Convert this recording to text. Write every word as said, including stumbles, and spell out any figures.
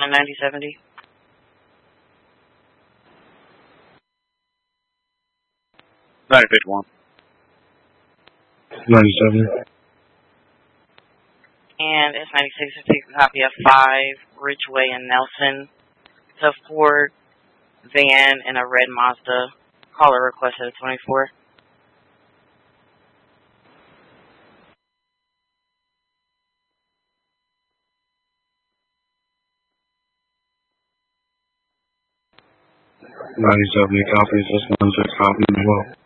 ninety seventy. ninety fifty-one. ninety seventy. And S ninety-six will take a copy of five, Ridgeway and Nelson. It's a Ford van and a red Mazda. Caller requested a twenty-four. ninety seventy copies. This one's a copy as well.